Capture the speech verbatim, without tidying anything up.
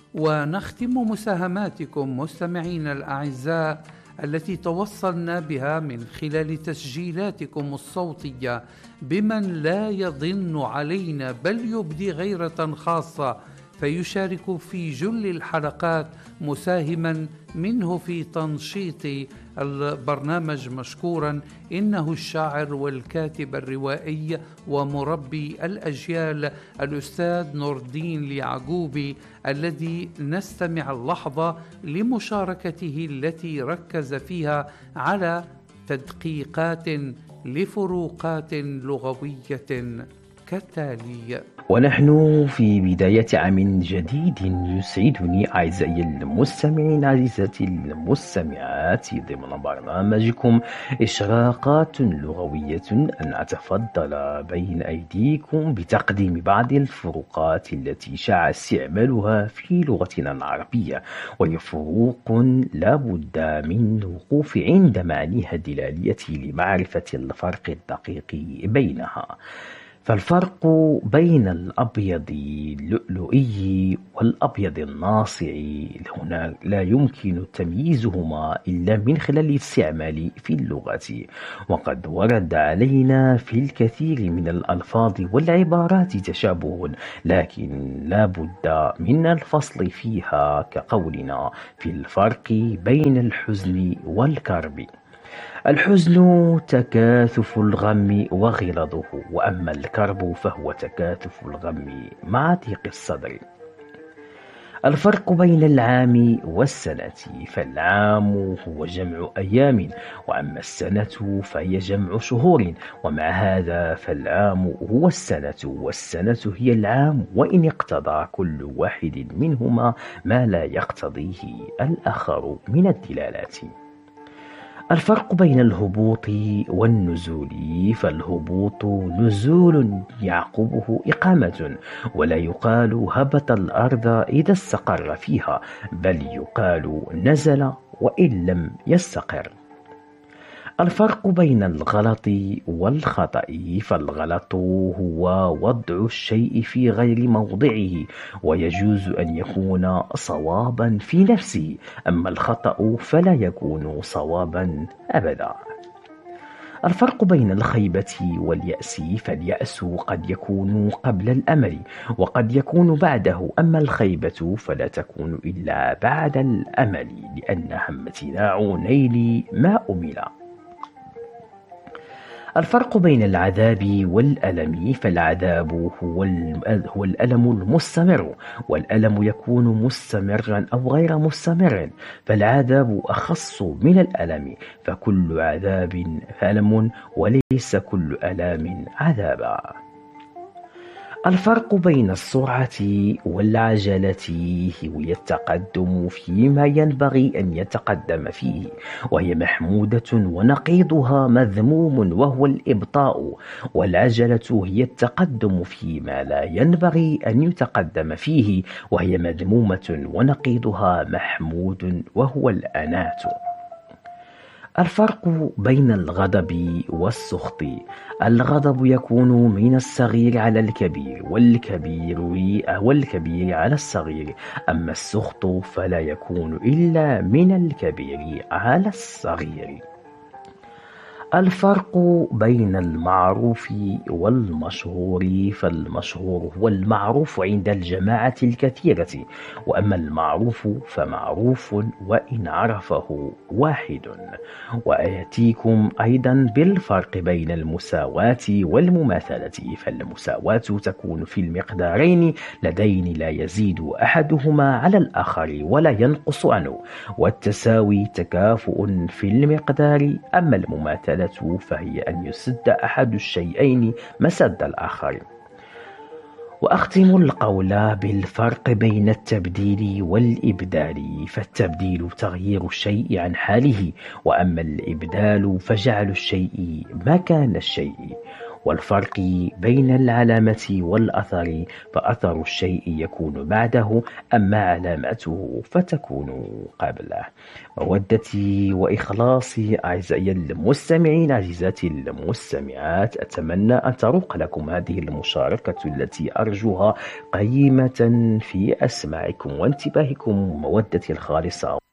ونختم مساهماتكم مستمعينا الأعزاء التي توصلنا بها من خلال تسجيلاتكم الصوتية بمن لا يضن علينا بل يبدي غيرة خاصة فيشارك في جل الحلقات مساهما منه في تنشيط البرنامج مشكورا. إنه الشاعر والكاتب الروائي ومربي الأجيال الأستاذ نور الدين اليعقوبي، الذي نستمع اللحظة لمشاركته التي ركز فيها على تدقيقات لفروقات لغوية كالتالي. ونحن في بداية عام جديد يسعدني أعزائي المستمعين عزيزاتي المستمعات ضمن برنامجكم إشراقات لغوية أن أتفضل بين أيديكم بتقديم بعض الفروقات التي شاع استعمالها في لغتنا العربية، وهي فروق لا بد من الوقوف عند معانيها الدلالية لمعرفة الفرق الدقيق بينها. فالفرق بين الأبيض اللؤلؤي والأبيض الناصعي هنا لا يمكن تمييزهما إلا من خلال الاستعمال في اللغة، وقد ورد علينا في الكثير من الألفاظ والعبارات تشابه، لكن لا بد من الفصل فيها كقولنا في الفرق بين الحزن والكرب. الحزن تكاثف الغم وغلظه، وأما الكرب فهو تكاثف الغم مع ضيق الصدر. الفرق بين العام والسنة، فالعام هو جمع أيام، وأما السنة فهي جمع شهور، ومع هذا فالعام هو السنة والسنة هي العام، وإن اقتضى كل واحد منهما ما لا يقتضيه الآخر من الدلالات. الفرق بين الهبوط والنزول، فالهبوط نزول يعقبه إقامة، ولا يقال هبط الأرض إذا استقر فيها، بل يقال نزل وإن لم يستقر. الفرق بين الغلط والخطأ، فالغلط هو وضع الشيء في غير موضعه، ويجوز أن يكون صوابا في نفسه، أما الخطأ فلا يكون صوابا أبدا. الفرق بين الخيبة واليأس، فاليأس قد يكون قبل الأمل وقد يكون بعده، أما الخيبة فلا تكون إلا بعد الأمل لأنها امتناع نيل ما أمل. الفرق بين العذاب والألم، فالعذاب هو هو الألم المستمر، والألم يكون مستمرا أو غير مستمر، فالعذاب أخص من الألم، فكل عذاب ألم وليس كل ألام عذابا. الفرق بين السرعة والعجلة هي التقدم فيما ينبغي أن يتقدم فيه، وهي محمودة، ونقيضها مذموم وهو الإبطاء، والعجلة هي التقدم فيما لا ينبغي أن يتقدم فيه، وهي مذمومة، ونقيضها محمود وهو الأنات. الفرق بين الغضب والسخط، الغضب يكون من الصغير على الكبير والكبير والكبير على الصغير، أما السخط فلا يكون إلا من الكبير على الصغير. الفرق بين المعروف والمشهور، فالمشهور هو المعروف عند الجماعة الكثيرة، وأما المعروف فمعروف وإن عرفه واحد. وآتيكم أيضا بالفرق بين المساواة والمماثلة، فالمساواة تكون في المقدارين لدين لا يزيد أحدهما على الآخر ولا ينقص عنه، والتساوي تكافؤ في المقدار، أما المماثلة فهي أن يسد أحد الشيئين مسد الآخر. وأختم القول بالفرق بين التبديل والإبدال، فالتبديل تغيير الشيء عن حاله، وأما الإبدال فجعل الشيء مكان الشيء. والفرق بين العلامة والأثر، فأثر الشيء يكون بعده، أما علامته فتكون قبله. مودتي وإخلاصي أعزائي المستمعين، عزيزاتي المستمعات، أتمنى أن تروق لكم هذه المشاركة التي أرجوها قيمة في أسماعكم وانتباهكم. مودتي الخالصة.